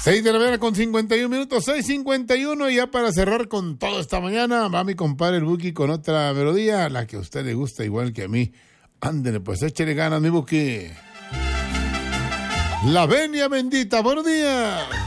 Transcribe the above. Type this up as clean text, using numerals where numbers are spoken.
6 de la mañana con 51 minutos, 6:51, y ya para cerrar con todo esta mañana, va mi compadre el Buki con otra melodía, la que a usted le gusta igual que a mí. Ándele, pues échele ganas, mi Buki. La venia bendita, buenos días.